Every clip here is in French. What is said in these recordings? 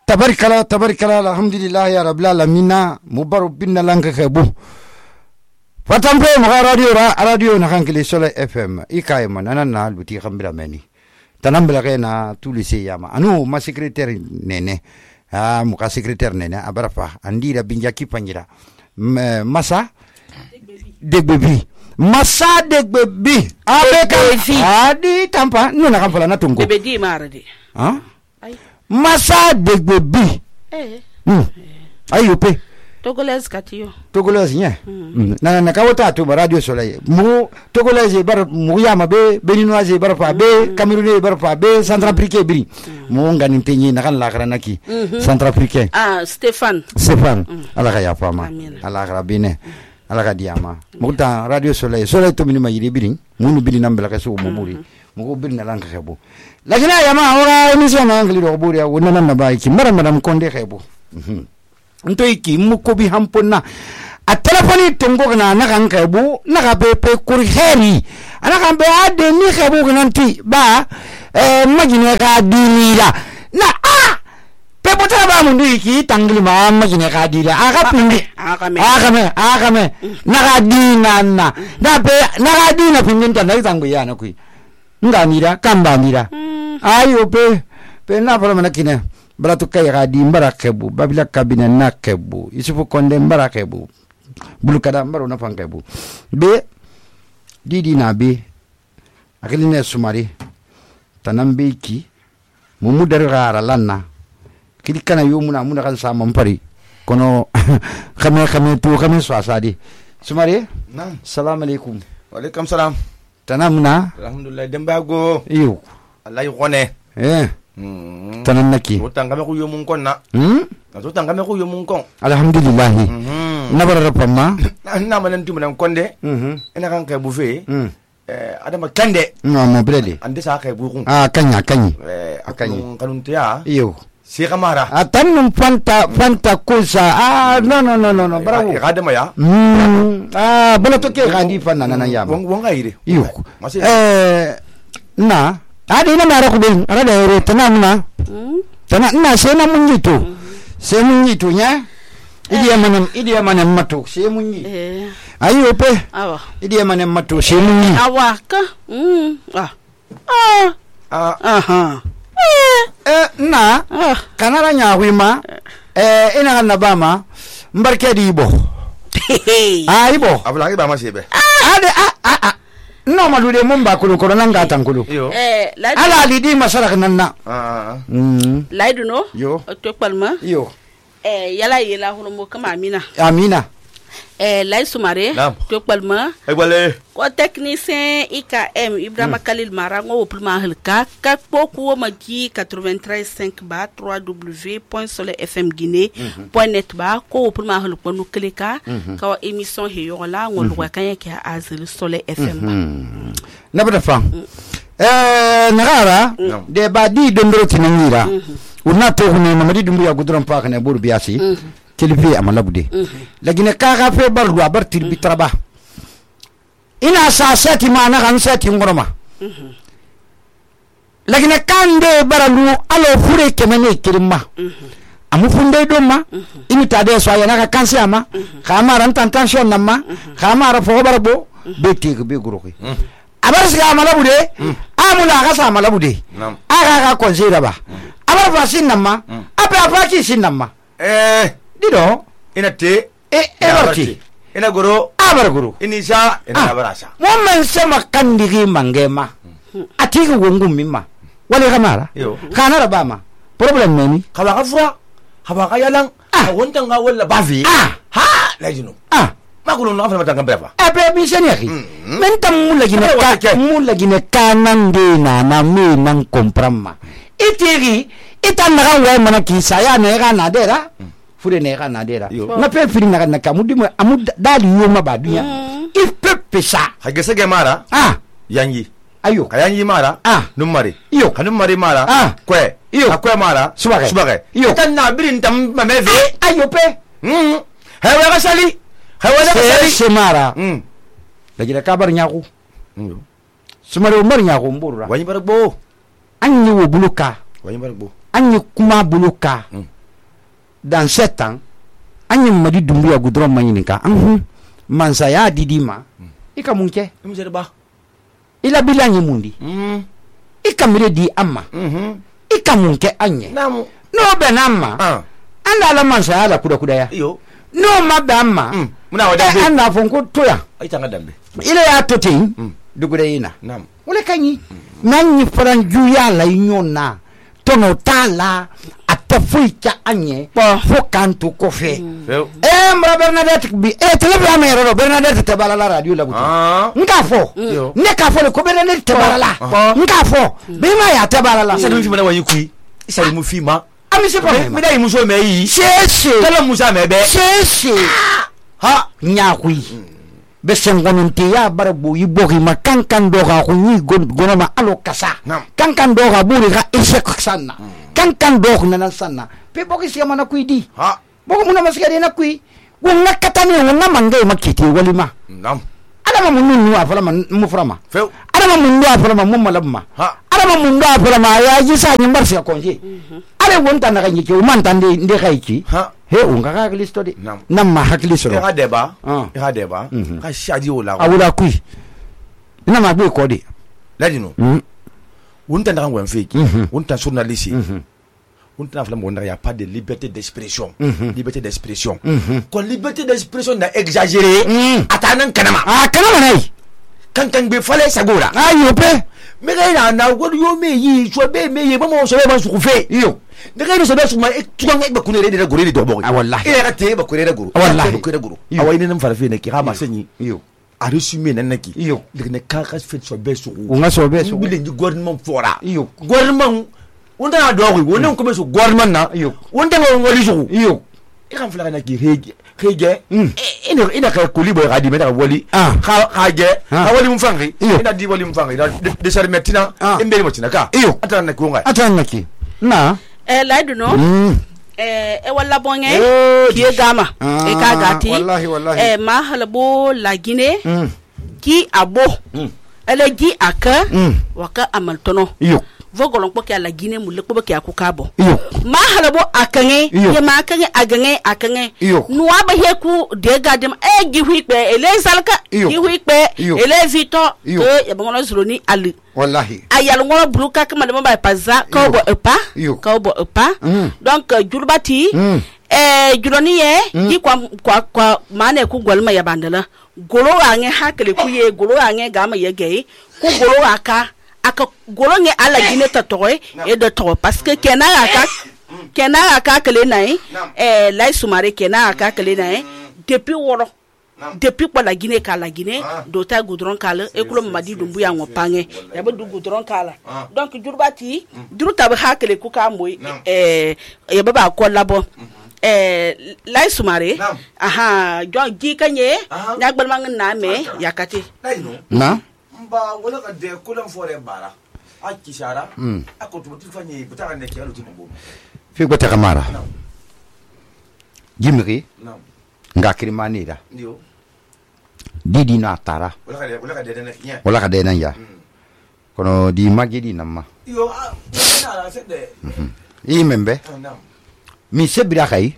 tabarikala alhamdulillah ya rabbil alamin mubarak binna lanka khabu fatambe mo radio na kankile Soleil FM ikaye manana na luti khambira meni tanambela kena tulisi yama anu ma secrétaire nene muka secrétaire nene abarafa andira binjaki panjira masa de baby masa de baby abeka adi tampa nuna kamfala na tungo bebe marade masa de baby ayupe Togolese katiyo Togolese nya na kawata to radio Soleil mu Togolese bar mu yama be Beninoise bar fa be Camerounais bar fa be Centrafricain biri mu ngani tenyi na kan la kara naki Centrafricain Stéphane ala ka ya fama ala ka bine ala ka diama mu ta radio Soleil to minima yiri biri mu biri nambela ka so mu muri mu biri na lanka khebo lakini yama ora emission na ngli do buri ya wona na ba ki mara madam konde khebo ntoiki mukobi hamponna a telefoni tongo na kan khebo na ka be kurheri ana kan be ade ni khebo nanti ba magine ka dinira na pe bota ba mundu iki tangli ma magine ka dira aka pindi akame na ka dina na be na ka dina pindin tan dai tangu ya na kui nganira kamba mira ayo pe na pala manakine Balato kay di mbarakebu babila kabine nakebu isufu konde mbarakebu bulukada mbaro na fankebu be didi na be akiline sumari tanambeki mumudar gara lanna kidikana yumuna muna kan sama mpari kono kame tu kame swasadi sumari na assalamu alaikum wa alaikum salam tanamna alhamdulillah dembago iyo allah yone tanannaki utangame ku yomun konna utangame ku yomun kon alhamdulillah nabara pamma na manan timunan konde ina kan kay bufe adama kande no mo brede ande sa kay buku kanyi kanun tiya iyo si kamara atannum fanta kusa no bravo kadama ya bala to ke kandi fanna nan yama wonga ire iyo na adi na mara kubin ara da yore tanamna ina sai na mun yito nya idi manan mato sai mun yi ayo pe idi manan mato sai mun yi awaka na kanara nya wima ina na bama mbarke di ibo ibo abula ba ma sebe ade no malude mumba kulu nanga tankulu ala lidi masara nanna laidu no yo to palma yo yala hono mo kama amina lay sumare to palma wale ko technicien IKM Ibrahima Khalil Marango pluma halka ka poku magi 93.5 ba www.soleilfmguinée.net ba ko pluma halko no klika ka émission he yola ngol wa kan yake azil Soleil FM nabada fa nagara de ba di dondoro tinira una to ne mamadi dumbu ya gudron pa kana bur biasi kilifi amalabude lagine ka fe bardu abartir bitraba ina sasati mana kan sati ngoroma lagine kande baralu alo fure kemene kirma amu funde doma ini tade so yana ka kansi ama kama ran tension namma kama ra fo barbo beti be guroki abar siga amalabude amula ka sa amalabude aga ka konzira ba abar fasin namma apa afaki sin namma dido ina te ebarti ina goro abar guru inisa ina barasa mommen sama kandigi mangema atiga wongum mimma wale kamara kana rabama problem nani kala kafra haba kayalang wonta nga wala bavi ha lajino makulo no afana matanga brava abe bisani akhi mentam mulagine kanande na me nan kompramma itiri itanaga wa mana kisaya ne ga nadera fure ne ga nadera na pe firi na ka mudimu amud dali yoma badunya ipepe sa hagese ge mara yanyi ayo kayanyi mara numari iyo kanumari mara kwe iyo akwe mara subage iyo tanna birin tam mameve ayo pe hewa ga sali semara lagi kabar nyaku sumari umar nyaku mbura wanyi barbo anyi wo buluka wanyi barbo anyi kuma buluka dans 7 ans anyi madi Doumbouya goudron mayinika mansaya didima ika munke ila bilanyi mundi ika mire di amma ika munke anye no benamma anda la mansaya la kuda ya yo no mabamma muna wadambe anda fonko toya aitanga dambe ile ya totin dugure ina wala kanyi nanyi faranju ya la nyona tono tala atafuika anye fo kantu kofe mbra Bernadette bi telebra mero Bernadette tabala la radio la buti ngafo ne kafo le ko Bernadette tabala la ngafo be ma ya tabala la sa dum fi mana wanyi kui isa mu fi ma ami se problème me dai muso me yi sheshe kala musa me be sheshe ha nyakui be sengononte ya barabo yibogi ma kankan doga ko ni gonoma alo kasa kankan doga buri ga esek sanna kankan dog na sanna pe bogi siya mana kui ha bogo muna masigari na kui wonna katani wonna mangai makiti walima adama munnu afala man muframa adama munnu afala man mumalabma adama munnu afala ma ya jisa nyimbar siya konje ale wonta na kanyi ke umanta nde kaiki he unga ka listo de namma hakliso ha deba ka shadi wala awula kui ina ma be ko de ladino wonta na ngwan feki wonta journaliste wonta flam wonda y a pas de liberté d'expression liberté d'expression ko liberté d'expression na exagéré atanan kanama kanama nay kan be fale sagora ayo pe me ga na wodu yo me yi so be me yi ba mo so be ba su fe yo de ga so be su ma tuang ba kunere de gori de bogo wallahi e ga te ba kunere goro wallahi ba kunere goro awai ne nam farfe ne ki ha ma sanyi yo a résumé nanaki yo de ne ka ka fait so be su nga so be su bi le gouvernement fora yo gouvernement wonda na dogo wonda ko be su gouvernement na yo wonda ngoli su yo e kan fla na ki hege ina ka kuli boy gadi meta wali hage wali mfangi ina di wali mfangi de sar metina mbeli motina ka atana ko ngai atana ki na laidu no wala bonge ki gama e ka gati wallahi ma halabo la Guinée ki abo ele gi aka waka amaltono vogolon ko kala Guinée mulle ko ke akukabo ma halabo akange ye ma akange akange no aba heku de gadem gi huipe ele salka gi huipe ele vito e bongono zuroni ali wallahi ayal ngoro bluka kama de mba paza ka obo epa donc julbati juloni ye gi kwa mane ku golma ya bandala golo ange hakele ku ye golo ange gama ye gay ku golo aka golo nge ala Guinée tatoy et de trop parce que kena aka kele nai lai sumare kena aka kele nai depuis woro depuis kwa la Guinée dota goudron kala e kulo Mamadi Doumbouya ngopange ya ba du goudron kala donc jurbati duruta ba hakele ku ka moy ya ba ko labo lai sumare jon gi kanye nyagbal mang na me yakati na mba wala ka de kulan fore bara akishara akotu tufanye butaka ne kialo tubo fi gota kamara jimri nga krimanira ndio didi na tara wala ka de na ya kono di magidi namma yo na sede membe mi sebira kai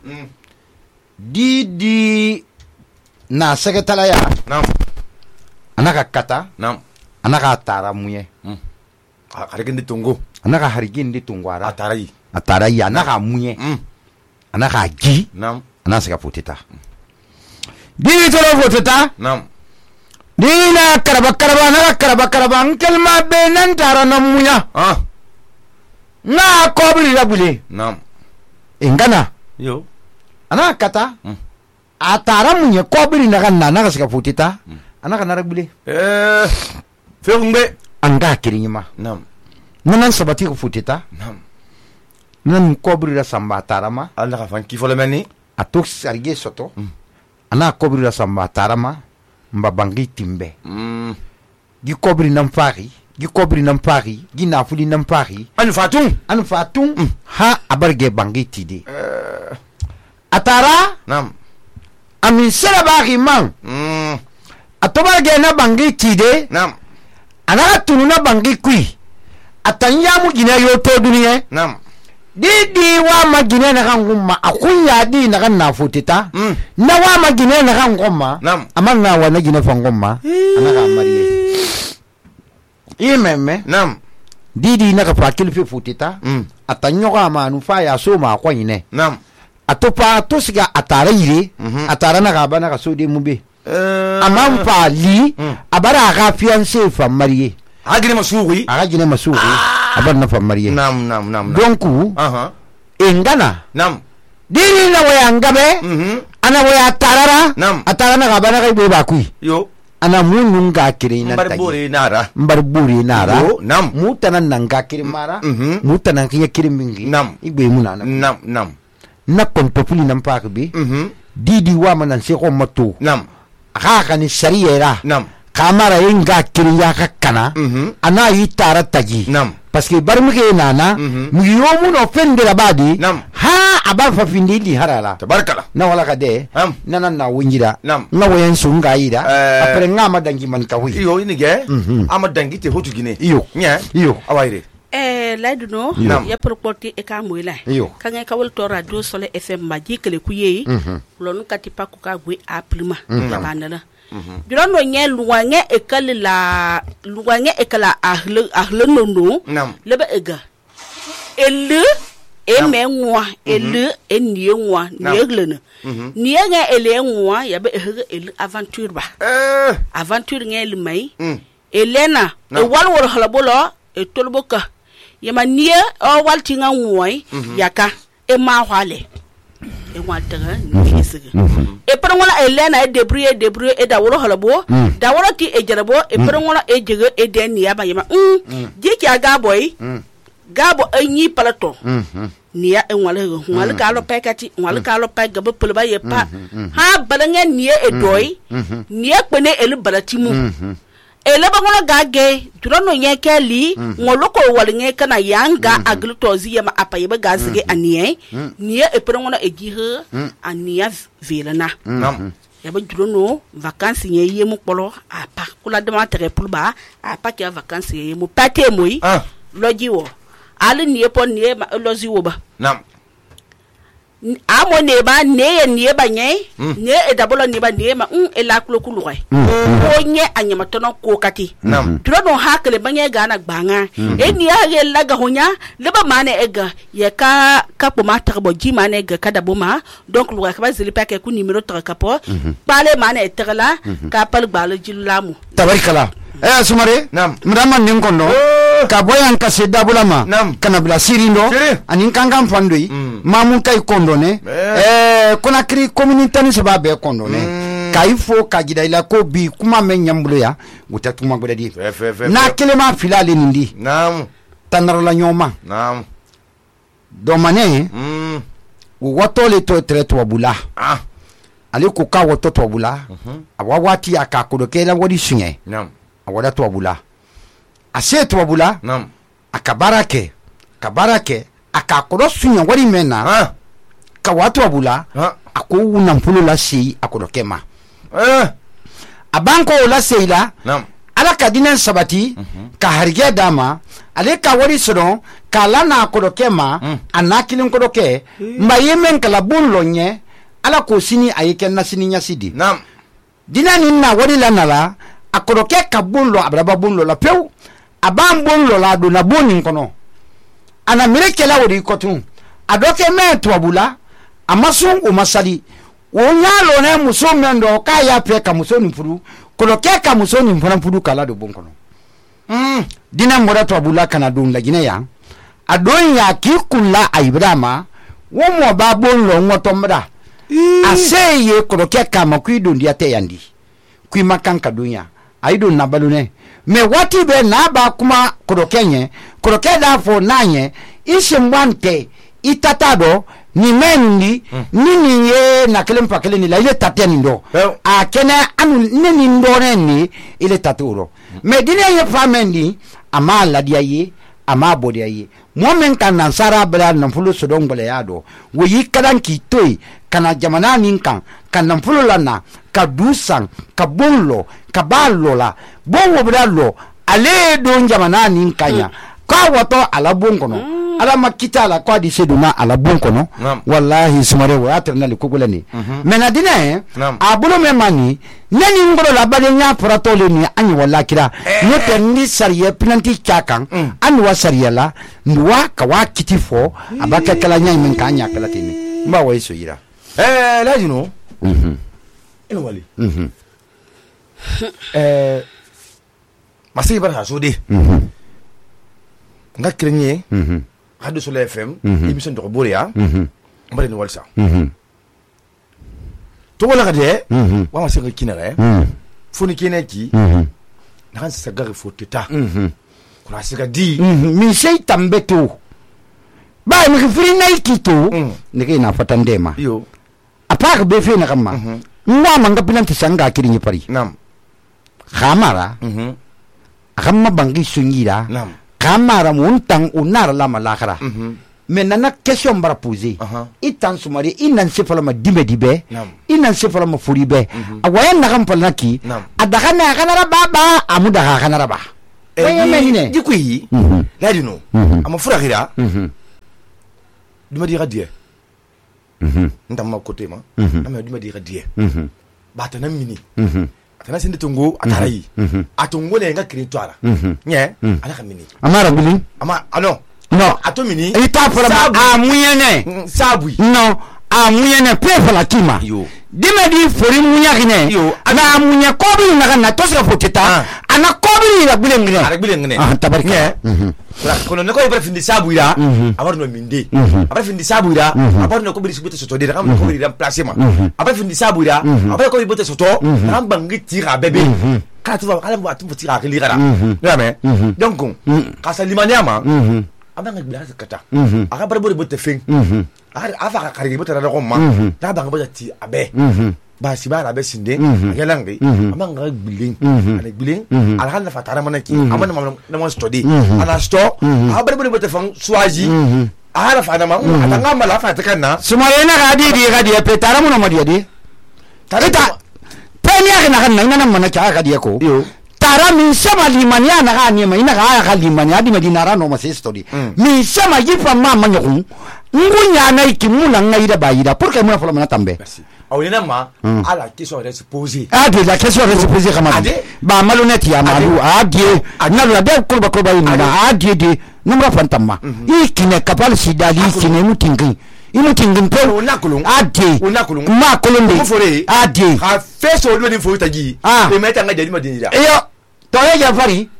didi na sekretala ya anaka kata anaka tara muye harigindi tungu anaka harigindi tungwara atarai anaka muye anaka gi anasika poteta dini tolo poteta dini na karaba nkelma be nan tara na muya na kobri rabule ingana yo anaka kata atara muye kobri na kana na sika poteta anaka narabule feungbe anga kirinyima nanan sabati ko futita nan kobri da samba tarama anaka fanki folemeni atok sarge soto ana kobri da samba tarama mbabangi timbe gi kobri nam fari gi nafuli nam fari an fatun ha abarge bangi tide atara ami sera bari man atobarge na bangi tide ana tunu na bangi kui atanyamu gina yo to duniya Didi wa magine na kanguma akunya di na kan na futita na wa magine na kangoma amanna wa na gine fangoma anaka mariye imemme nam didi na ka fakil fi futita atanyo ka manu fa ya so ma kwa ine nam atopa to siga atara ire atara na ka bana ka so de mube amam fa li abara ka fiancé fa mariye agine masuri abana fa mariye nam donc engana nam dini na waya ngabe ana waya tarara nam atara na ka bana ka ibe bakui yo ana munun ga kire na tagi mbarburi nara nam mutanan nan ga kire mara mutanan kiya kire mingi nam igbe muna nam na kompopuli nan pak bi didi wa manan se ko mato nam aka ni shariera nam kamara inga kire ya ka kana ana yi tara tagi nam parce que barmuke nana mu yomu no fende la badi nam ha aba fa findi li harala tabarakala na wala ka de nana na wunjira nam na wayan sunga ida apre ngama dangi man ka wi iyo ini ge amadangi te hotu gine iyo awaire laiduno ya proporti e ka moila kanga ka wol to radio sole fm maji kele kuye lonu katipa ku ka gwe aprima banana Duran no nye luwange ekala ahle nono lebe ega ele emenwa ele enienwa nieglene nienge ele enwa yabe ele aventure ba aventure nge ele mai elena e walwol halabolo e tolboka yama nie o waltinga nwoi yaka e ma hwale e watara nisige e perngola elena e debrouiller e da woro halabo da woro ti e jarabo e perngola e jege e den yaba yama jiki aga boy gabo anyi palato niya e ngwale ka lo pekati ngwale ka lo pe gabo pulba ye pa ha balanga niya e doy niya kpene elu balatimu ele bangola gage durano nyeke li ngoloko walinge kana yanga aglutozi yama apayebe gazige anie niya e perngola e gihe ania velana yaba durano vacances nye yemu polo apa kula dema tere pulba apa ke vacances yemu pate moyi lojiwo ali niye pon niye ma lozi woba amo neba ne nieba nye ne e dabolo neba niema e la klokulu ko nye anyama tono ko kati trono hakle banye gana gbanga e ni age laga honya leba mane ega ye ka po mata bo ji mane ega kada boma donc lu ka bazili pa ke ku numéro tra kapo pale mane etrela ka pal gbalo jilamu tabarikala sumare mrama ninkondo ka boyan ka se dabulama kana bla sirindo anin kangam fandoi mamun kay kondone kona kri community ni sababe kondone kay fo ka gida ila ko bi kuma men nyambulo ya gutatuma goda di na kelema filale nindi tanar la nyoma do mane woto le to treto bula ale ko ka woto to bula awawati aka ko do kela wodi sunye awada to bula ase to bula akabarake akakodo sunya wari mena ka watu bula ako una mpulo la sei akodo kema abanko la seila ala kadinen sabati ka harige dama ale ka wari sodo kala na akodo kema anakilin kodo ke mbayemen kala bunlo nye ala ko sini ayeke na sini nyasidi dinani na wari la nala akodo ke ka bunlo abraba bunlo la pew aban bunlo la do na bonin kono ana mirekela wodi kotun adoke me twabula amasun o masali wonyalo na muso mendo ka ya pe ka muso nfuru koloke ka muso nfuru kala do bon kono dina mora twabula kana don la gine ya adon ya ki kula aibrama wo mo ba bonlo ngotomda aseye koloke ka makuido ndia te yandi kui makanka dunya aido na balune me wati be na ba kuma koroke da fo nanye ishimwante itatado ni mendi nini ye na kelempa keleni la ile tateni ndo akene anu nini ndo neni ile taturo me dine ye famendi ama ladia ye ama bodia ye momen kan nansara bra na fulu sodong bele yado wo yikadan ki toy kana jamana ninkan kan fulu lana ka dusan ka bonlo ka balola bonwo bra lo ale don jamana ninkanya ka wato ala bonkono ala makita la kwa di seduna ala bon kono wallahi sumare wa atrna le kogolani mena dina abulo me mani nani ngoro la bade nya prato le ni anyi walla kira ne perni sariye planti chakan an wa sariya la nwa ka wa kitifo abaka kala nya min ka nya kala tini mba wa iso yira la dino eno wali masih bar ha so de nga krenye Radio Soleil FM émission de Boria mbare ni walsa to wala gade wa ma senga kinare foni kineki na kan sa gari foteta kuna siga di mi sey tambeto ba mi firi na ikito ne ke na fatandema yo apaka be fe na kama ngwa manga pinanti sanga kirinyi pari nam khamara akamma bangi sunyira nam kamara muntang unar la malakara menana question bara poser itan sumari inan se fala ma dimbe dibe inan se fala ma furibe awayan na kam palna ki adaga na kanara baba amuda ha kanara ba menine dikuyi la dino ama furagira duma dira die ndamma côté ma ama duma dira die bata na mini atana sinde tungo atarai atungo le nga kretoire nye ala kamini amara bilin ama ano no atomini ita fara amuyene sabui no amuyene pefa la kima yo dima di fori munya kine yo ana amunya kobi na kana tosra foteta ana kobi la bilengene tabarika kono ne ko ibre findi sabuira abar no minde abar findi sabuira abar no ko bi sibete soto de ram ko bi remplacement abar findi sabuira abar ko bi bote soto ram bangi tira bébé ka tu va ala ba tu tira ke ligara mais donc ka sa limaniama abanga bila kata aka bar bo bote fin aka ka bote na ko ma ta banga bote ti abe ba si ba abe sinde yalangi amanga biling ana biling alhan la fatara manaki amana na mo study ana sto abar bo bote fan swaji ala fa na ma atanga mala fa ta kana sumarena gadi petara mo no madiya di tarita penya na kan na mana ka gadi ko tara min sama limania na ga ni mai na ga limania di medina ra no ma se study min sama yifa ma manyokun ngunya na ikimuna ngai da bayida porque mo fala mana tambe awina ma ala question reste posée la question reste posée kama ba maloneti ya malu na la de kurba ina de numra fantama ikine kapal sidali ikine mutingi imutingi pe unakulung ma kolombe ha feso lo ni fo taji e meta nga jadi madinira yo toye ja fari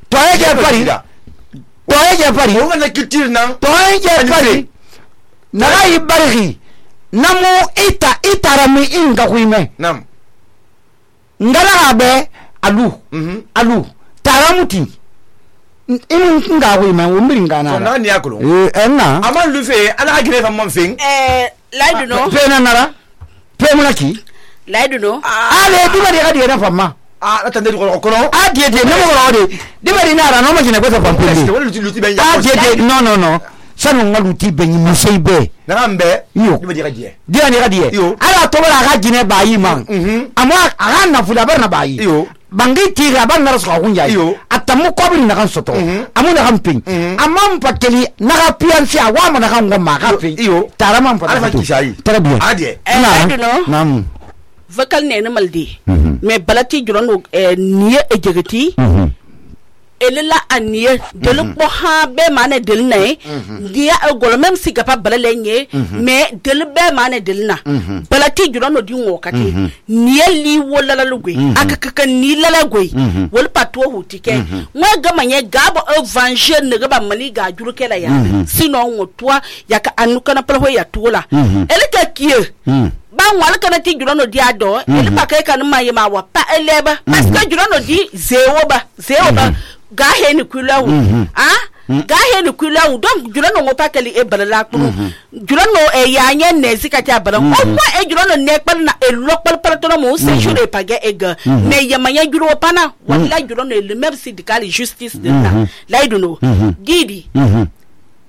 o na culture na toye ja fari na ga ibari namo itarami inga kuime nam ngala be alu taramuti inga kuime umbiri ngana na ni akulu enna ama lufe ala agire fa mon fin laidu no pena nara pemulaki laidu no ale dima de gadi na fama atande ko kono de namo ko dima de nara no majina ko sa pampeli no sanu ngaluti benyi museibe nambe yo dima dira die ala to bala ga jine bayi man ama aga na fula bar na bayi bangi tira ban na rasu kunja atamu ko bin na kan soto amu na kan pin amam pakeli na ga piansi awama na kan ngoma ga pin tarama ala kisai tarabiya adie nam vakal ne na maldi me balati juron niye ejegeti elela anie delu ko ha be mane del ne dia gol même si gapa balale nye mais del be mane del na balati juro no di ngokati nie li wala la lugwe akaka ni la gwe wol patwo hutike mwa gama nye gabo evangel ne gaba mali ga juro kela ya sino ngotwa yaka anuka na pala ya tola eleka kie ba wala kana ti juro no di ado ele pa kai kan ma yema wa pa eleba parce que juro no di zero ba gahe ni kulawu gahe ni kulawu donc jurano ngo pakali e balala kulu jurano e yanye ne zikati abala o kwa e jurano ne pal na e lokpal palato mo se jure page e ga me yamanya juro pana wala jurano le même syndical justice de la laiduno didi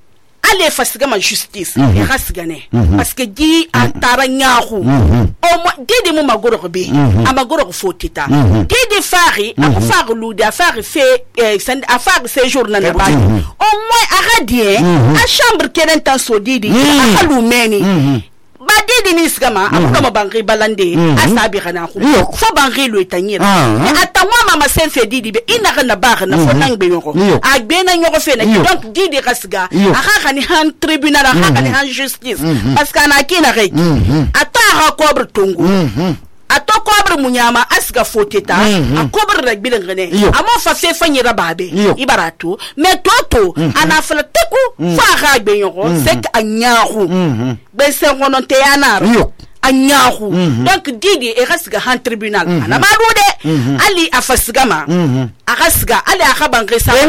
allez fasigama justice e rasigane parce que di atara nyahu o mo didi mo magoro be amagoro fotita didi fari afar lude afar fait afar séjour na na ba au moins aradien a chambre kenen tan so didi a halumeni ba didi ni sigama amuno mabangri balande asabi kana ko fo bangri lo etanyira atanwa mama selfe didi be ina kana ba kana fo nangbe yoko agbena nyoko fe na donc didi kasiga aka ni han tribunal aka ni han justice parce que na kina rek ata kobre tongo ato kobre munyama asga foteta akobre rek bilengene amo fa fe fanyira babe ibaratu mais toto ana fala teku fa ga gbe yoko c'est anyahu be se rononte yanar anyahu donc didi e rasga han tribunal ana malude ali afasigama akasiga ali akabangre sa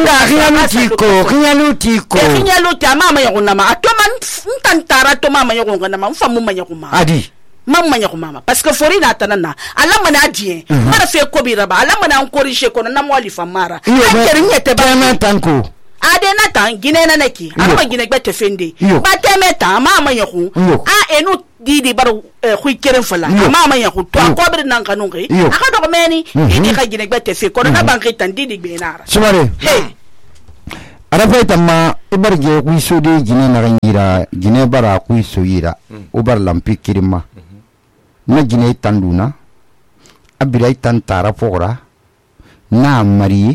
rialuti mama yakuna ma atoman ntantara to mama yakuna ma mfamu mama yakuma adi mama yakuma parce que fori na tanana ala mana adien mara fe kobira ba ala mana encourager kono na mwali famara akerinyete ba tanko adena tan ginena neki ama ginegbe tefende ba temeta mama yaku enu didi baro khuikeren fala mama yaku to akobre nan kanungi aka do meni idi ka ginegbe tefe kono na banki tan didi benara sumare arafa tamma ibarge ku sodi gine na ngira gine bara ku soyira ubar lampi kirima na gine tanduna abirai tantara fora na mari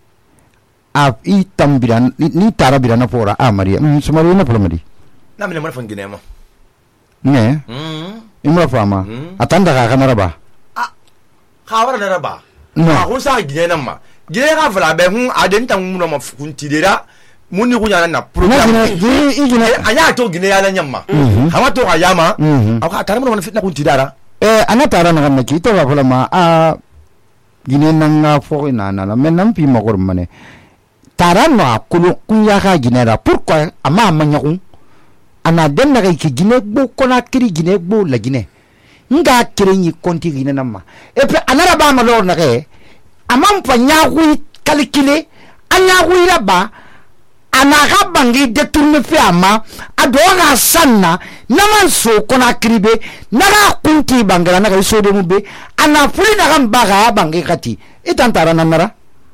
i tambiran ni tara birana fora amari sumari na plomadi na mele mo fangine mo ne imra fama atanda ka kanara ba khawara na ba no ko sa gine na ma gine ka fala be aden tan mu no ma funtidera munni kunya na program gine anya to gine ya nyamma hawa to ayama aka tara mo na fitna kuntidara ana tara na kan ki to ba fala ma gine nanga fo na men nam pi ma gor mane tara no akulu kunya ka ginera pourquoi ama manyakun ana denna ki gine gbo kona kiri gine gbo la gine nga kiri ni konti gine namma et puis anara ba ma lor na ke amam pa nyaku calculer anya ku ira ba ana ga bangi détourner fi ama adora sanna naman so kona kiribe naga kunti bangara naga so de mube ana fuli na gamba ga bangi kati itantara namara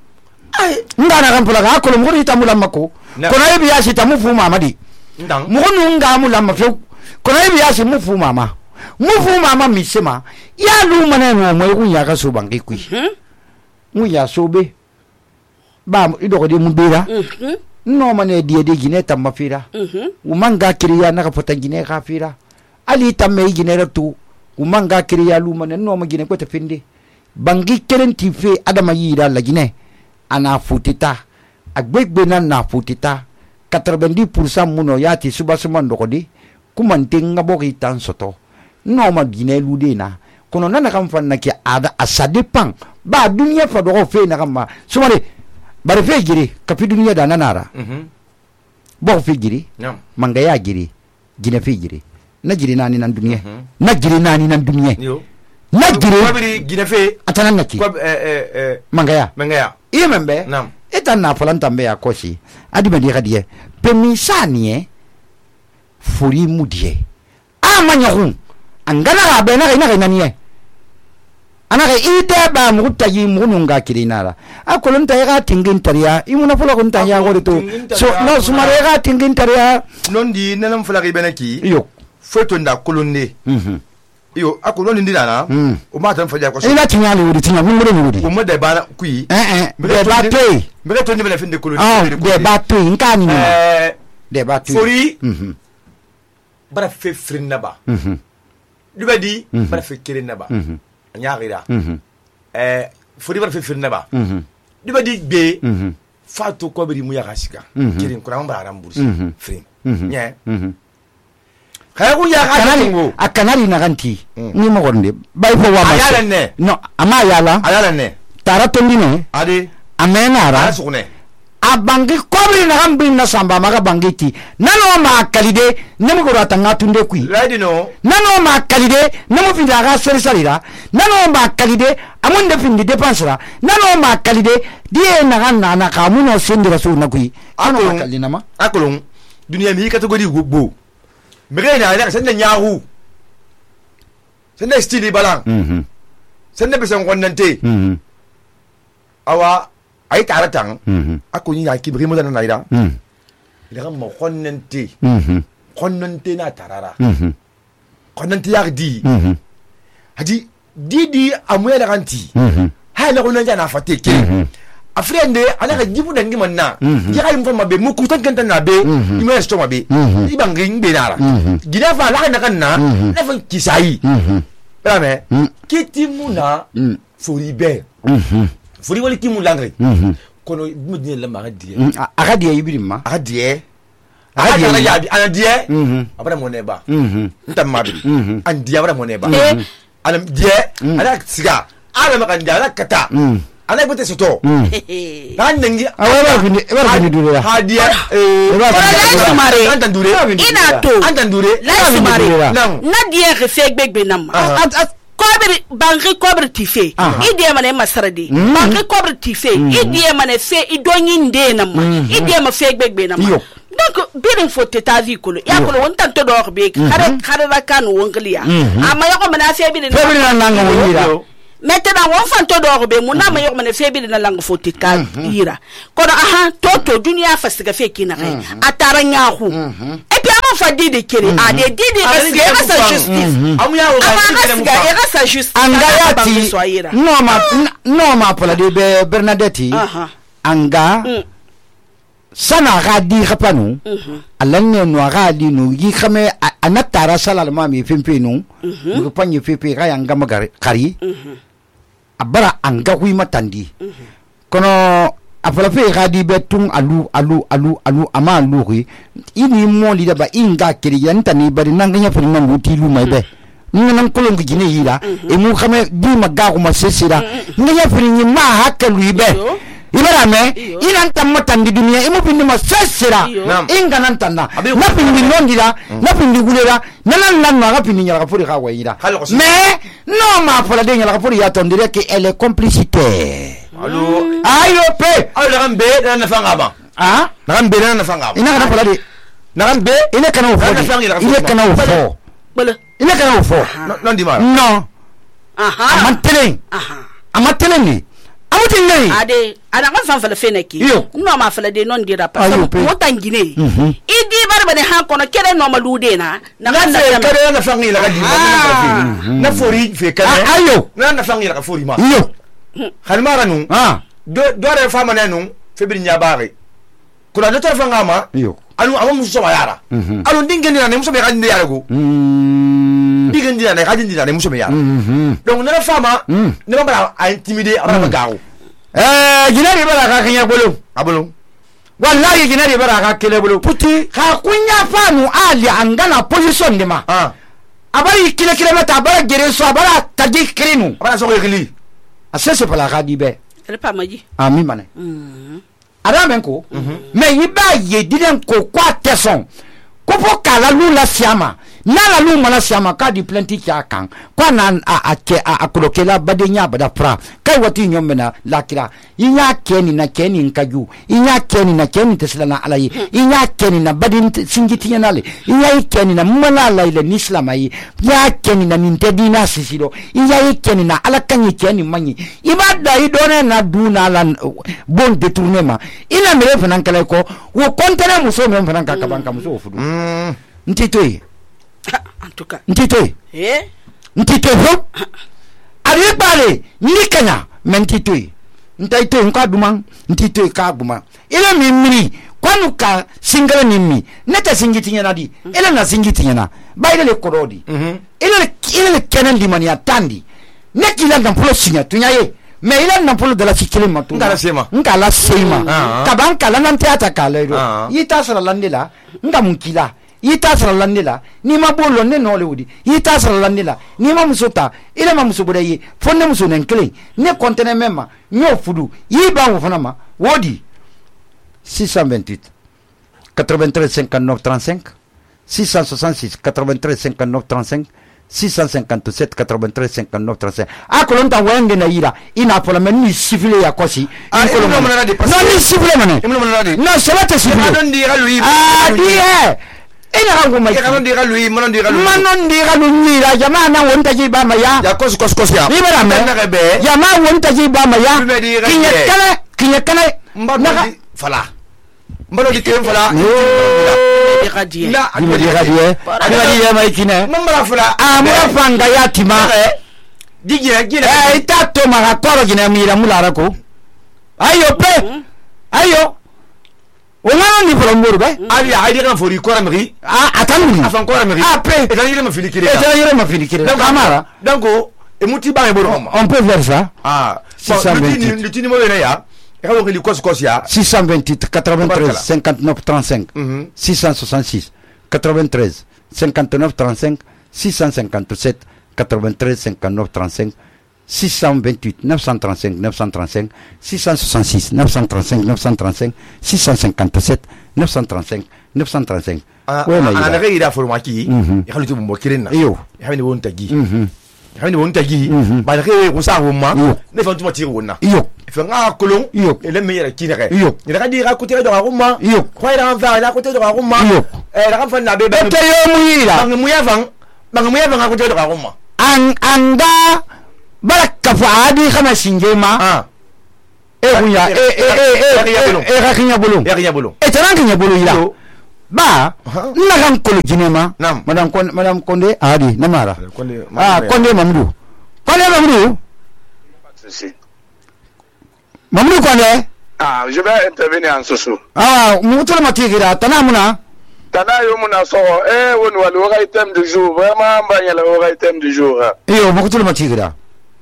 ngana kan pula ka ko mo ita mula mako kono ibi ya sita mu fu mama di mo nu nga mula mafyo kono ibi ya si mu fu mama misema ya lu mana no mo ku ya ka so bangi ku mu ya so be ba ido ko di mu bira no mane die de gine tam mafira umanga kiriya na ka pota gine ka fira ali tamme gine ratu umanga kiriya lu mane no ma gine ko te finde bangi keren ti fe adama yira la gine ana futita agbegbe na futita 90% muno yati subasuman dokodi kumantenga boki tan soto no ma gine lude na kono nana kam fanna ki ada ça dépend ba dunia fa do fe na kama sumare bare fe giri kapi dunia da nanara bo fe giri manga ya giri gine fe giri na giri nani nan dunia na giri nani nan dunia na giri wabiri gine fe atana naki manga ya iya membe eta na falanta mbe ya kosi adima di radie pemisanie furi mudie amanyahun angana ga bena ina ga niye anaka ite ba muta yi mununga kirinara akolon ta ga tingin tariya imuna fula kon ta ya gore to so no sumare ga tingin tariya nondi nanam fula ga benaki yo foto nda kolonne iyo akolon ndina na o ma tan faja ko so ina tinya le wudi tinya mun wudi o mo de ba kui de ba toy mbere to ni bele finde kolon de ba toy nkani ni de ba toy fori bara fe frinna ba duba di bara fe kirinna ba nyagira fori bara fe frinna ba duba di be fatu ko beri mu ya kasika kirin ko ram bara rambursi frin nya kaya ku ya akanari na ganti ni mo gonde bay fo wa ayala ne no ama ayala ne tara tondine ade amenara asune abangi kobri na gambi na samba maga bangiti nano ma kalide nemu ko ratanga tunde kui ready no nano ma kalide nemu finda ga seri salira nano ma kalide amunde findi depensera nano ma kalide die na ganna na kamuno sendira so na kui ano kalina ma akulung dunia mi catégorie go mere na na sen na nyahu sen na style balan sen na besan konnante awa ay taratang ako ni ya kibri mo na ida ila mo konnante na tarara konnante yardi haji didi amuya da kanti ha la konnante na fateke afriende ala ka jibu dangi manna ya ka info mabe mu kutan kan na be ima sto mabe ibangi ngbe nara gida fa la kan na na fa kisai rame kitimuna foribe fori wali kimu langre kono mudine la magadie agadie ibirima agadie ana die abara moneba ntammabi an die abara moneba ana die ana siga ana makanda ala kata ana bote soto nan nangi awara dure hadia sumare antandure ina to antandure la sumare na die refe gbegbe nam kobre bangi kobre tife idie mane masarade bangi kobre tife idie mane fe idonyi nde nam idie ma fe gbegbe nam donc birin fo teta vi kolo ya kolo won tanto do be kare la kan won kliya ama yako mana fe birin na nga wira maintenant on fanto do be mun na ma yoko mane fe birin na lang fo tika ira kono aha toto dunia fasiga fe kina kai atara nyahu et puis ama fa didi kiri a de didi est sa justice amuya o ga sa justice angayati no ma pola de Bernadette anga sana gadi khapanu alanne no gadi no yi khame anatara salal mami fimpe no ko panye fepe ga yanga magari kari abara anga hui matandi kono apola fe gadi betung alu ama luhi ini mo li daba inga kiri yanta ni bari nanga nya fina nguti lu mai be nan kolon gine yira e mu khame di maga ko masesira nya fina ma hakalu be ibarame inan tamatan di dunia imu pindi masesira inga nantanda na pindi nondira na pindi gulera nanan na pindi nyala kapuri ka waira mais non ma pola de nyala kapuri ya tondire que elle est complicité allo ayo pe allo rambe na fangaba rambe na fangaba ina kana pola de na rambe ina kana ufo ina kana ufo ina kana ufo non di ma non amatelen ni amutinne ade ana kan fan fala feneki no ma fala de non dira pa mo tangine idi barba ne ha kono kere no malude na kan kere na fangi la gadi na fori fe kane ayo na fangi la fori ma yo halmara nu do re fama ne nu fe bir nyabare kula do tar fanga ma yo anu amu muso ba yara anu dingeni na muso be gadi yara go digandi na gadi na muso be yara donc na fama ne ba intimider aba gawo ginari bara ka kanya bolo abolo wallahi ginari bara ka kele bolo puti ka kunya fanu ali angana position de ma abari kile mata bara gere so bara tadi krinu bara so geli asese pala ka dibe elle pas maji ami mane adamenko mais iba ye diden ko kwa teson ko po kala lu la siama na la lu mala siama ka di plenty kya kan kwa na a kolokela badenya bada fra kai wati nyomena lakira inya keni na keni nkaju inya keni na keni tesla na alai inya keni na badin singiti yanale inya keni na mala la ile nislamai ya keni na nintedina sisiro inya keni na alakanyi keni manyi ibada idone na duna lan bon détournement ina mere fanan kala ko wo kontena muso me fanan ka banka muso fudu ntitoy en tout cas ntitoy ntitoy ho ari pare nikanya mentitoy ntaitoy nka duma ntitoy ka duma ile mimri kwanu ka singala nimi neta singiti nyana di ile na singiti nyana baile le korodi ile kenan di mania tandi nekila ndampulo sinya tunyaye mais il a n'empolo de la sikile matu ngala sema kabanka la nante atakale ro yita sala landela ngamunkila yita sala landela ni mabolo ne no lewudi yita sala landela ni mamusota ile mamusobode yi fonne muso nenkele ne kontene mema nyo fudu yiba wo fanama wodi 628 93 59 35 666 93 59 35 657 93 59 35 a kolon ta wenge na ira ina pola men ni siffler ya kosi non ni siffler mané non c'est pas te siffler ina rangu mai manon dira lui ni la jama na wonta ji ba maya ya kos ya ni bara me ya ma wonta ji ba maya kinya kana mbalo fala mbalo di kem fala Radie mai kine mambara fala amura fanga yatima digire ita to mara koro gina mira mulara ko ayo pe ayo wona ni polo muru be ali aidi kan fori kora mri atanu afan kora mri pe et ali ma filikire donc amara donc emuti ba e borom on peut faire ça 628 le tini mo ya ya 628 93 59 35 666 93 59 35 657 93 59 35 628 935 935 666 935 935 657 935 935 ana ga ida formaki ya halu tubu kirina yo ya ni won tagi hani won tagi ba ga ko sa wumma ne fa tuma ti wonna yo fa nga kolon ele me yera kinere yo ni ga di ga ko te do ga wumma yo ko ida fa la ko te do ga wumma yo la fa na be be te yo muyira bang muya ga ko te do ga wumma anga baraka fa adi khama sinjema kunya rakinya bulu etaranga bulu ila ba na kan kolo jinema madam konde adi namara konde mamdu konde je vais intervenir en soso mutul matigira tanamuna yomuna so won wal item du jour vraiment mbanya la item du jour yo mutul matigira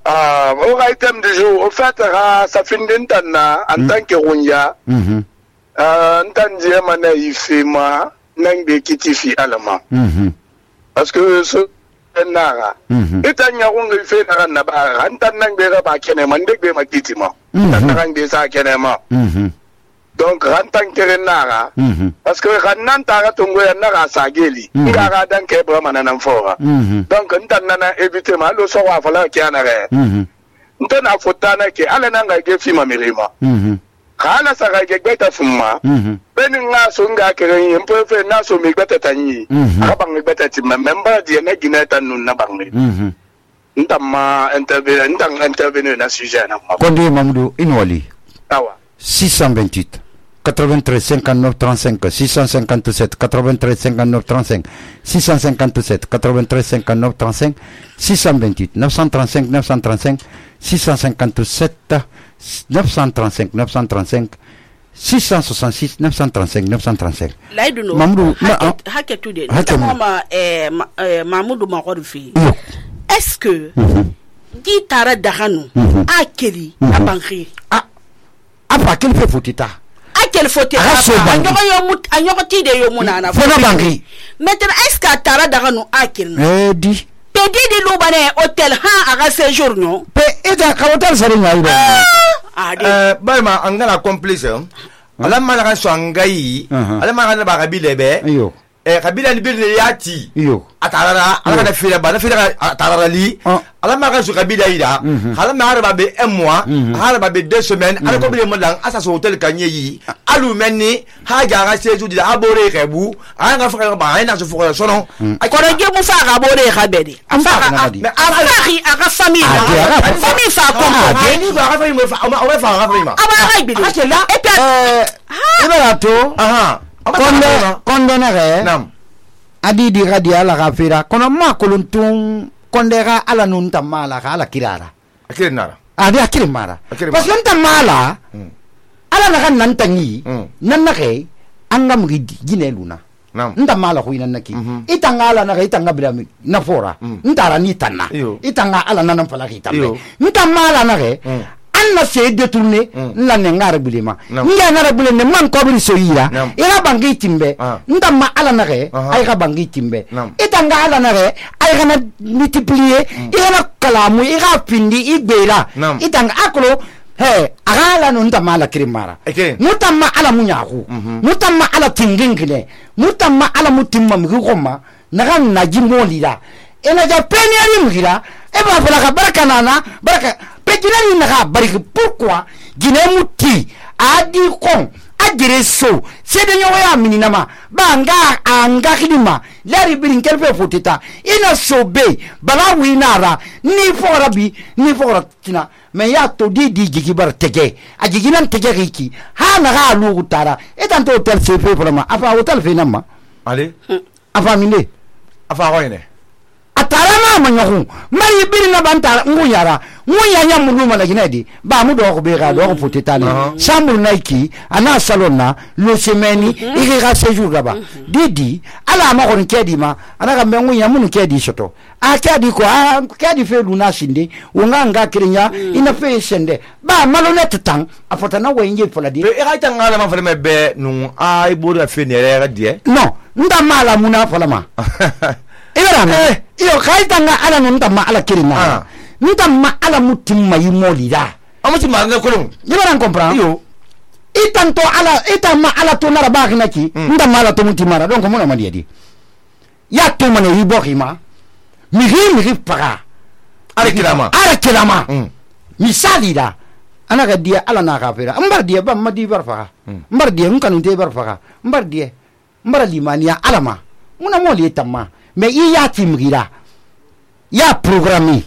item du jour au fait ça finit en tant que runya ntandiye mana ifema nangbe kitifi alama parce que ce nara itanya runga ife nara na ba antan nangbe ga ba kene man degbe makitima nangbe sa kene ma donc rantan kere nara parce que rannan tara tongo ya nara sageli ngara dan ke bra manana fora donc ntan nana éviter ma lo so wa fala kiana re ntan afotana ke ala nanga ge fima mirima kala saka gebeta fuma benin nga so nga keren yempo fe na so mi gbeta tanyi abang gbeta ti member di na gineta nun na bang ntama intervenir na sujet na Konde Mamadou Inwali tawa 628 93 59 35 657 93 59 35 657 93 59 35 628 935 935 657 935 935 666 935 935 Laïdouno Mamadou haketude Mamadou Makorufi est-ce que di tara dahanu akeli abangi apa quel fait fotita quel faute anyokoti de yomunana fona bangi maintenant est-ce que tara dahanu akeli di pedi di lubane hôtel ha aga séjour no pe eda ka hotel sare ngai ba ma angana complice ala mala so angai ala mala ba kabile be yo kabila ni bilne yati yo atarara ala na fira ba na fira atarara li ala mala so kabila ida ala mala ba be un mois ala ba be 2 semaines ala ko bile mo lang asa so hotel kanye yi alu menni ha gara séjour di abore kebu ala nga fira ba ina so fura sono ko re mu fa ga abore khabedi mais afari aga famille fa ko ni ba ga famille mo fa o fa ga famille ma aba ga bidi et puis ibarato konde na re adi di radia la gafira kono ma kolontun konde ga ala nun tamala ga ala kirara akirinara adi akirimara parce que ntamala ala na kan nan tangi nan na ke angam gidi gineluna ntamala ko inan naki itangala na itanga bila na fora ntara ni tanna itanga ala nan pala kitambe ntamala na ke anna se détourner la ngara bulema nga ngara bulene man ko buri so yira ira bangi timbe ndama ala nare ay ga bangi timbe itanga ala nare ay ga multiplier ira kalamu ira pindi ibera itanga akolo he agala no ndama ala kirimara mutamma ala munyaku mutamma ala tingingine mutamma ala mutimma mgoma naga najimolira ena ja premier mugira e ba fala ka baraka nana baraka pekina ni na bariki pourquoi Guinée muti adi kon adresso c'est de nyoya mininama banga anga kidima lari birin kelfe fotita ina sobe bala winara ni forabi ni foratina mais ya to di jigibar tege a jiginan tege riki ha na ga lu tara etanto hotel cf vraiment afa hotel fe nama allez afa mine afa roine atarama manyahu mari birin na bantara nguyara nguyanya muluma la ginedi ba mu do ko be ga do ko fotita ni samul naiki ana salonna lo semeni iri ga séjour gaba didi ala ma ko kedi ma ana ga mengu ya mun kedi soto a kedi ko a kedi fe luna sinde wonga kirinya ina fe sende ba malonete tan afota na wenje foladi e ga tan ala ma fele me be nu ai bo da fe ne re die no nda mala muna folama ibara iyo kaitanga ala no nda ma ala kirina nda ma ala mutimma yimoli da amuti ma ne kolon ibara comprend yo itanto ala itama ala to nara ba kinaki nda mala to mutimara donc mona madiadi ya to mane yibokima miri para ala kilama misali da ana ga dia ala na kafira mbar dia ba madi barfa mbar dia ngkan te barfa mbar dia mbar limania alama muna moli tamma mais il y a timgira ya programmé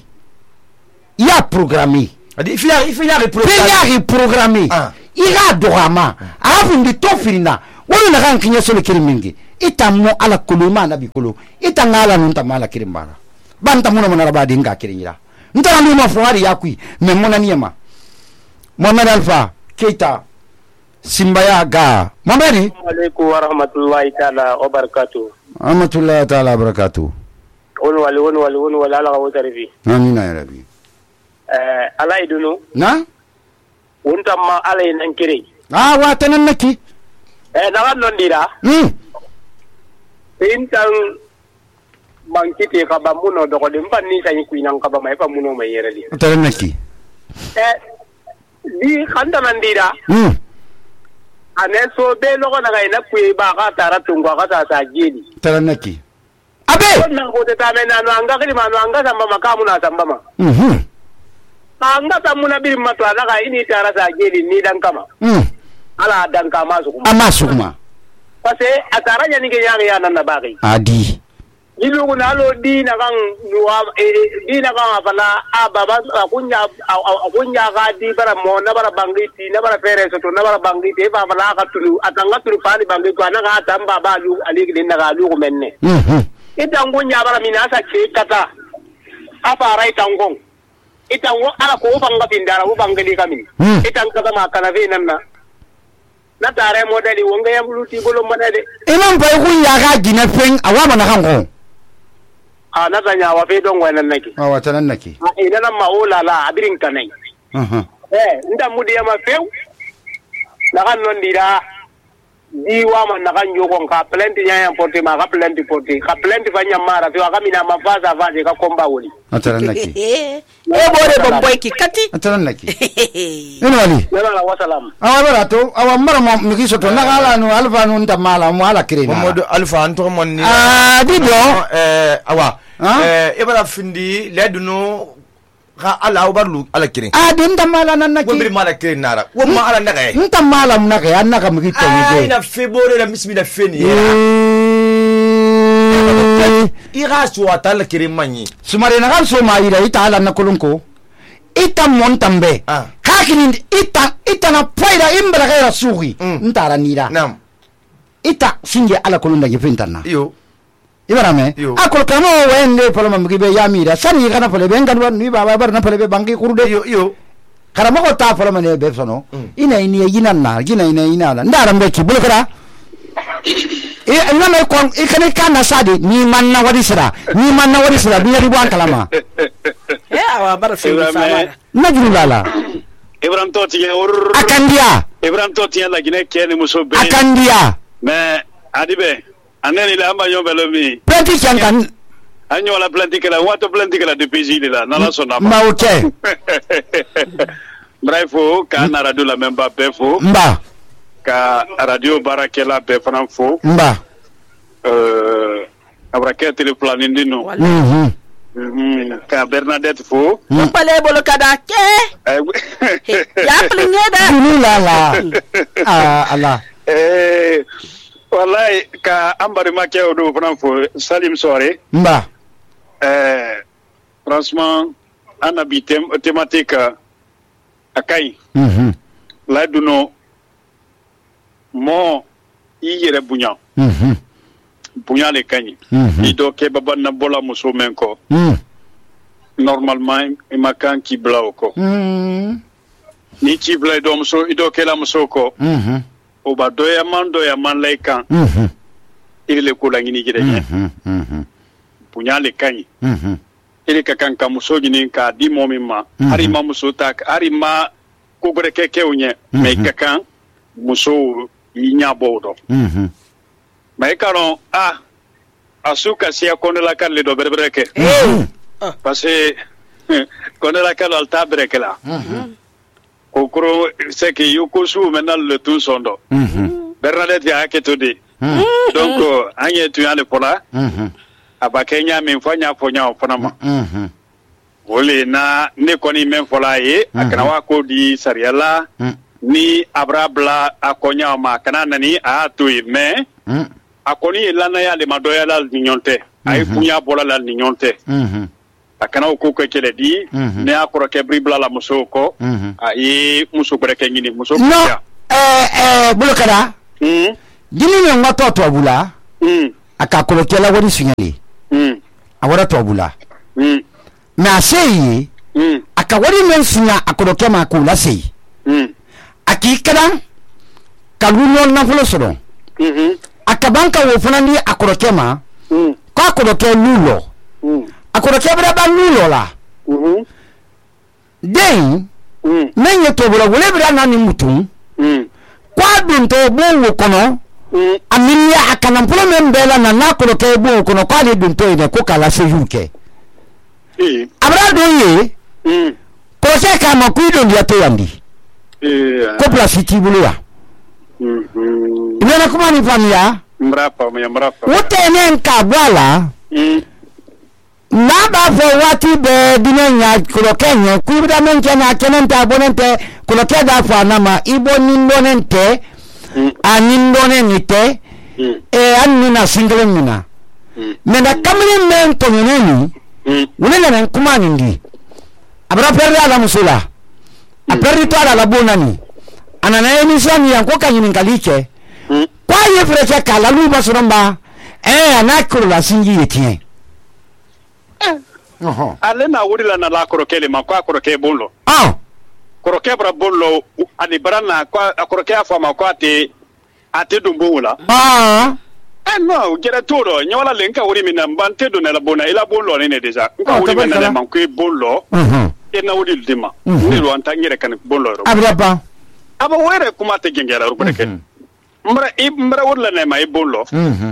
il fait programmé ira dorama afu ndi tofirina wala na kan kinya solo kirimingi itammo ala kuluma na bikulu itangala nunta mala kirimbara banta muna mona rabadi nga kiringira ntara ndi mafwari yakui memona niema Mohamed Alpha Keita Simbaya ga Mohamed alaikum wa rahmatullahi ta'ala wa barakatuh rahmatullahi ta'ala wa barakatuh on wali ala wa tarifi amina ya rabbi ala idunu na unta ma ala nan kire wa tanan naki na non dira intan bankite ka ba muno do ko dem banni tan ku inan ka ba mai fa muno mai yere di tanan naki di khanda nan dira ane so be logo na ina ku ba ka tara tungo ka ta jeli tanan naki abe na ko te ta me na anga kali ma anga samba makamu na samba ma anga tamuna bir matwa na ka ini tara sa jeli ni dan kama ala dan kama su kuma parce atara nya ni ke ya nan na bagi adi ilu kuna lo di na kan di na kan afala ababa akunya ga di bara mo na bara bangiti na bara fere so to na bara bangiti ba fala ka tulu atanga tulu pali bangiti ana ga tamba ba lu ali ni na ga lu ko menne ita ngunya bara minasa ke kata apa rai tangong ita wo ala ko banga pindara wo bangali kami ita kata makana ve nanna na tare modeli wonga ya buluti bolo manade imam pai kun ya ga gina fen awama na kango na tanya wa fe don wannan nake wa tanan nake ina nan maula la abirin kanai nda mudi ya ma feu na kan non dira diwa man na kan jogon ka plenty nya porte ma ka plenty fanya mara to ka mina mafaza vaje ka komba woli tanan nake bore bomboy ki kati tanan nake ina wali wala wasalam barato awa mara mo miki soto na kala no alfa no nda mala mo ala kirena modo alfa anto mon ni dido awa ibara findi leduno ka ala ubarlu ala kirin din nda mala nan nake wobiri mala kirin nara wo ma ala naka nda mala mun naka annaka miki to ni ina febore la mismi da feni ira so atala kirin manyi sumare na kan so ma ira ita ala na kolonko ita montambe hakini ita na faida imbara kai rasugi ntara nira nam ita singe ala kolonda gefintana yo ibarame akol kamo wende palama mgibe yamira sani kana pale benga ni baba bar na pale be bangi kurude yo karamo ko ta palama ne be sono ina ina ndara mbeki bulkara ina me kon ikane kana sadi ni manna wadi sira dunya di buan kalama awa bar fi sama najru lala Ibrahim Toti Ibrahim Toti la gine kene muso be akandia mais adibe aneni la amba yombelo mi planti changan anyo la planti kala wato planti kala depuis il là na la sona ma ok bref ka na radio la même pas befo mba ka radio barakela be fanam fo mba abraka tele planning dino ka Bernadette fo pale bolo kada ke ya plinye da la ala wallahi ka ambari make odo fran fo Salim Sore mba franchement on a thématique akai la duno mo yere bunya bunya le kanyi ido ke baba na bola muso menko normalement imakan ki blauko ni ki blay do muso ido ke la muso ko o ba do ya man lay kan ile ko la ngini jide bunya le kanyi ile ka kan ka muso gini ka di momima ari ma muso tak ari ma ko gore ke unye me ka kan muso yinya bodo mais karon asuka sia konela kan le do berbereke parce que konela kan alta breke la kokoro c'est que yoko su menal le tout sondo Bernadette ya ketodi donc anye tu yale pola abakenya men fanya fonama wole na ne koni men fola ye akana wa ko di sariala ni abrabla akonya ma kana nani a tuyi me akoni lana ya le madoya la ninyonte ay funya bola la ninyonte akana ko ko kele di ne akoro ke bribla la musoko ay muso breke ngini muso no bulukara dini ne ngato to bula akakoro kela wori sunyali awara to bula na sei akawari men sunya akoro kema ko la sei akikran kaluno na fulo soro akabanka wo funani akorokema kwa akoroke lulo akoroke braba lulo la den menye to bula wole bra na ni mutum kwa dunto bo kono aminya akana fulo membela na akoroke bo kono kwa de dunto ide ko kala se yuke abra do ye ko se kama kuido ndia to yandi ko plasiti buluya nena kuma ni famia mrapa utenen kabwala na ba fo wati be dinenya kulokenya kubida menke na kenenta abonente kulokeda fa nama ibo nindonente anindonenite annina single mina mena kamre men to neni unena men kuma nindi abra perda la musula aperri to ala bonani anana emission yanko kanyini ngaliche kwa ye freche kala lu basuramba anakuru la singi yetien ale na wuri la na la korokele ma kwa koroke bonlo koroke bra bonlo ali barana kwa koroke afa ma kwa ate dumbola no jere toro nyola lenka wuri mina mbante do na la bona ila bonlo ne deja nka wuri mina le man ku bonlo na wuri dima ni lo antangere kan bonlo ro abraba aba were kuma te gengera ro breke mbra wurla ne ma bonlo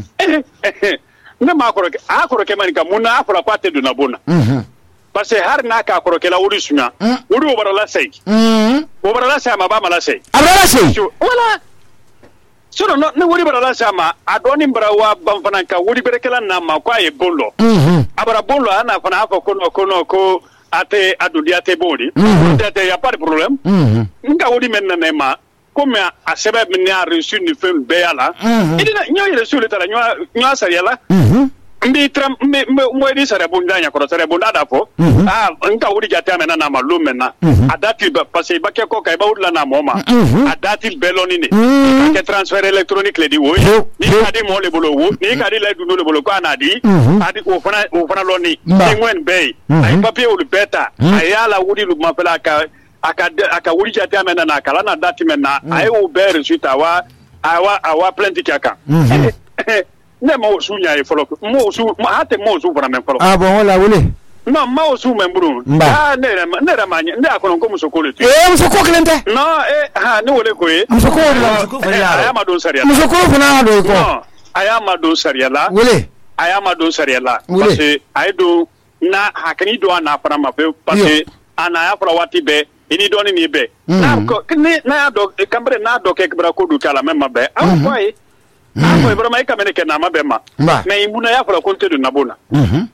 ne ma akoroke mani ka muna afra pate do na bona parce que har na ka akoroke la wuri sunya wuri obara la sei obara la sai ma ba mala sei abara sei wala sura no wuri bara la sai ma adoni mbra wa banfana ka wuri berekela na ma kwa e bonlo abara bonlo ana fana afa kono ko ate adudia te bodi ate ya pas de problème nga wodi menna ne ma comme a sebe min a reçu ni femme beyala idina nyoy reçu le tala nyoa sariala mbi tram mo di sare bunda nya ko sare bunda da fo nga wodi jate amena na malu menna adati parce ba ke ko kay ba wudla na moma adati beloni ni ke transfert électronique le di wo ni kadi mo le bolo wo ni kadi le du le bolo ko anadi adi o fana loni ni ngwen bay ay papier o le beta ayala wudi lu ma fela aka wudi jate amena na kala na dati menna ay o be reçu awa plainte kaka ne mo sunya e folo mo su ma hate mo su para men folo bon wala wole no ma su men buru ne ma ne akono ko musokole ti musokole klente no ni wole ko musokole ayama don sariya musokole funa do ko no ayama don sariya la wole ayama don sariya la parce que aido na hakani do na para ma pe parce que ana ya fara wati be ini do ni be na ko na do kambre na do ke bra ko du kala même be ko ko vraiment ka mene ke na mabema mais imuna ya fara konte do nabona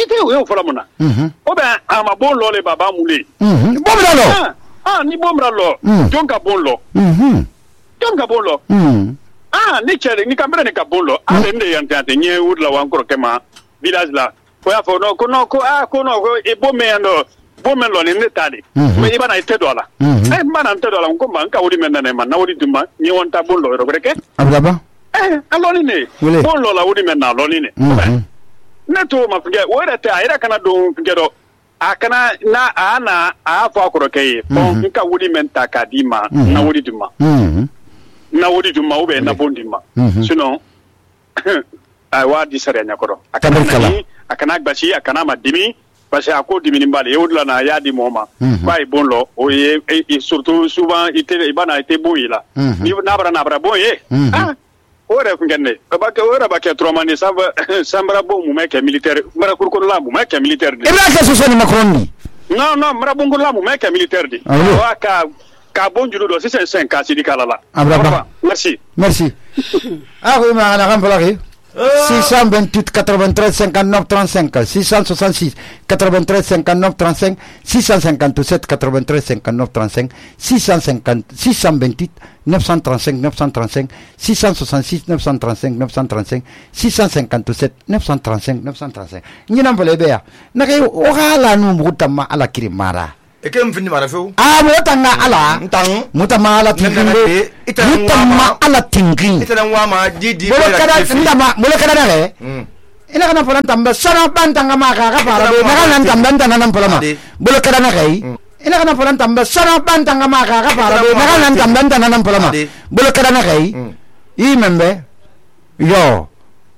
ite o yo fala mona o ben ama bon lo le baba mule bomra lo ni bomra lo jonka bon lo jonka bon lo ni chere ni kamera ni kabolo nde yantante nye udla wankoro kema village la ko ya fo no ko e bomen lo ni netade me ibana ite dola mana ite dola ko man ka wodi men na na wodi duma ni wonta bollo ro breke ababa aloni ne bollo la wodi men na aloni ne neto ma fige wora ta ira kana do fige do akana na ana a fa ko ke bon ka wodi men ta kadima na wodi duma na wodi duma ube na bondima sinon ay wa di sare nyakoro akana gbashi akana madimi parce que ako dimini mbale yodla na ya di moma bay bonlo o ye et surtout souvent ibana été boyila ni nabra boye ore ngene ba ke tromani sambra bo mu meke militaire mara kurko la mu meke militaire de ibra ke so ni macron ni non mara bongo la mu meke militaire de wa ka bonjulu do 5 sidi kala la abraba merci oui ma la ramplaki 628 93 59 35 666 93 59 35 657 93 59 35 628 935 935 666 935 935 657 935 935 ñina mbole beya nakay o hala no mutama ala kirimara eke mfini marafeu mutanga ala mutama ala tingin mutama ala tingin itana wama didi mule kada dare ina kana falan tamba sana bantanga maka ka para be na kana tamba nan palama mule kada na kai ina kana falan tamba sana bantanga maka ka para be na kana tamba nan palama mule kada na kai I membe yo